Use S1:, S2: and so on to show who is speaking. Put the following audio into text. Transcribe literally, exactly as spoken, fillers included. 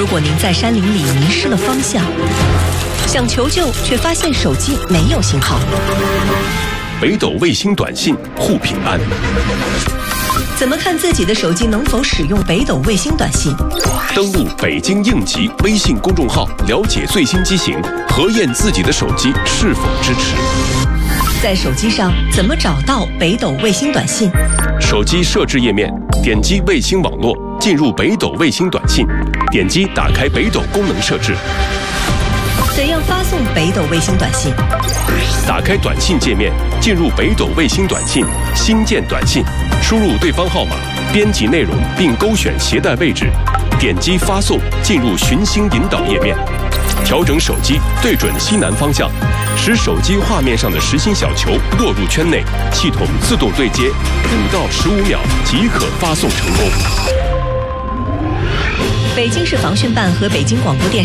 S1: 如果您在山林里迷失了方向，想求救却发现手机没有信号，
S2: 北斗卫星短信护平安。
S1: 怎么看自己的手机能否使用北斗卫星短信？
S2: 登录北京应急微信公众号，了解最新机型，核验自己的手机是否支持。
S1: 在手机上怎么找到北斗卫星短信？
S2: 手机设置页面，点击卫星网络，进入北斗卫星短信，点击打开北斗功能设置。
S1: 怎样发送北斗卫星短信？
S2: 打开短信界面，进入北斗卫星短信，新建短信，输入对方号码，编辑内容并勾选携带位置，点击发送，进入寻星引导页面，调整手机对准西南方向，使手机画面上的实心小球落入圈内，系统自动对接，五到十五秒即可发送成功。
S1: 北京市防汛办和北京广播电